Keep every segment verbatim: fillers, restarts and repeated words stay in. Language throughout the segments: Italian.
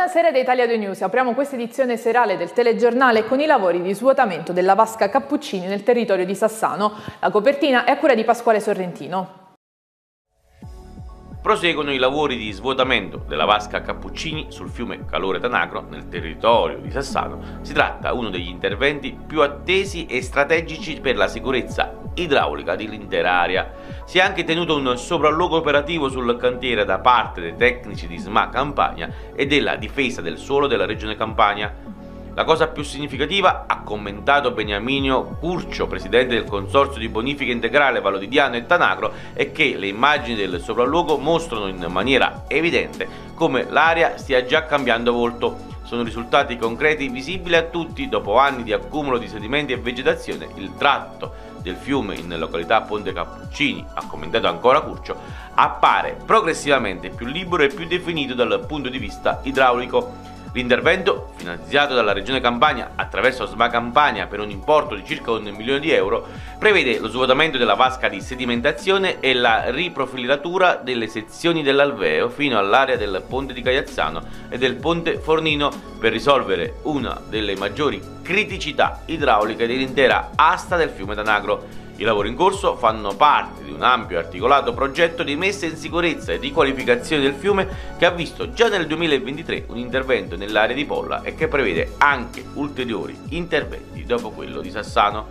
Buonasera da Italia due News. Apriamo questa edizione serale del telegiornale con i lavori di svuotamento della vasca Cappuccini nel territorio di Sassano. La copertina è a cura di Pasquale Sorrentino. Proseguono i lavori di svuotamento della vasca Cappuccini sul fiume Calore Tanagro nel territorio di Sassano. Si tratta di uno degli interventi più attesi e strategici per la sicurezza idraulica dell'intera area. Si è anche tenuto un sopralluogo operativo sul cantiere da parte dei tecnici di S M A Campania e della difesa del suolo della regione Campania. La cosa più significativa, ha commentato Beniamino Curcio, presidente del consorzio di bonifica integrale Vallodidiano e Tanagro, è che le immagini del sopralluogo mostrano in maniera evidente come l'area stia già cambiando volto. Sono risultati concreti visibili a tutti. Dopo anni di accumulo di sedimenti e vegetazione, il tratto del fiume in località Ponte Cappuccini, ha commentato ancora Curcio, appare progressivamente più libero e più definito dal punto di vista idraulico. L'intervento, finanziato dalla Regione Campania attraverso S M A Campania per un importo di circa un milione di euro, prevede lo svuotamento della vasca di sedimentazione e la riprofilatura delle sezioni dell'alveo fino all'area del ponte di Caiazzano e del ponte Fornino per risolvere una delle maggiori criticità idrauliche dell'intera asta del fiume Tanagro. I lavori in corso fanno parte di un ampio e articolato progetto di messa in sicurezza e di qualificazione del fiume che ha visto già nel duemilaventitré un intervento nell'area di Polla e che prevede anche ulteriori interventi dopo quello di Sassano.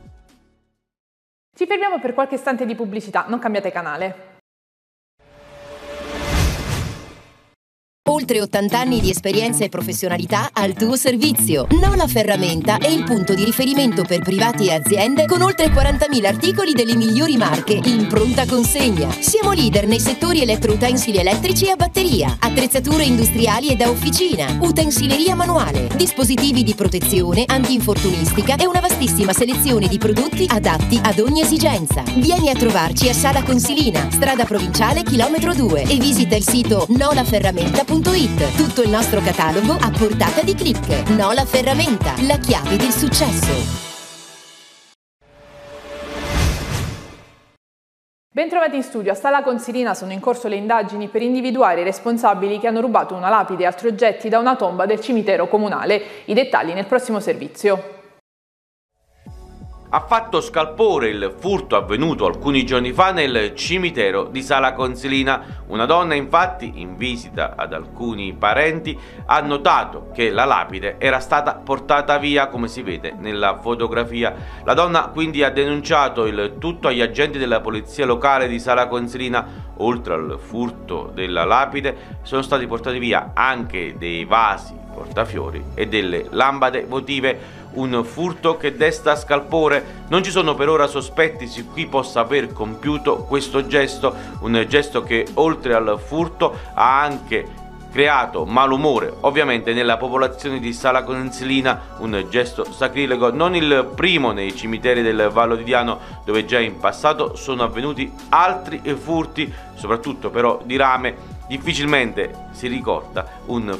Ci fermiamo per qualche istante di pubblicità, non cambiate canale. Oltre ottanta anni di esperienza e professionalità al tuo servizio. Nola Ferramenta è il punto di riferimento per privati e aziende con oltre quarantamila articoli delle migliori marche in pronta consegna. Siamo leader nei settori elettroutensili elettrici e a batteria, attrezzature industriali e da officina, utensileria manuale, dispositivi di protezione, antinfortunistica e una vastissima selezione di prodotti adatti ad ogni esigenza. Vieni a trovarci a Sala Consilina, strada provinciale chilometro due e visita il sito nola ferramenta punto it. Tutto il nostro catalogo a portata di click. Nola Ferramenta, la chiave del successo. Bentrovati in studio. A Sala Consilina sono in corso le indagini per individuare i responsabili che hanno rubato una lapide e altri oggetti da una tomba del cimitero comunale. I dettagli nel prossimo servizio. Ha fatto scalpore il furto avvenuto alcuni giorni fa nel cimitero di Sala Consilina. Una donna, infatti, in visita ad alcuni parenti, ha notato che la lapide era stata portata via, come si vede nella fotografia. La donna quindi ha denunciato il tutto agli agenti della polizia locale di Sala Consilina. Oltre al furto della lapide, sono stati portati via anche dei vasi portafiori e delle lampade votive. Un furto che desta scalpore. Non ci sono per ora sospetti su chi possa aver compiuto questo gesto, un gesto che oltre al furto ha anche creato malumore ovviamente nella popolazione di Sala Consilina, un gesto sacrilego, non il primo nei cimiteri del Vallodidiano, dove già in passato sono avvenuti altri furti, soprattutto però di rame. Difficilmente si ricorda un